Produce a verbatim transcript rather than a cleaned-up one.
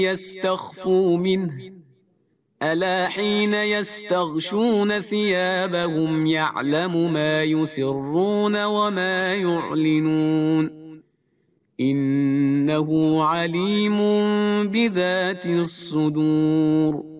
يستخفوا منه ألا حين يستغشون ثيابهم يعلم ما يسرون وما يعلنون إنه عليم بذات الصدور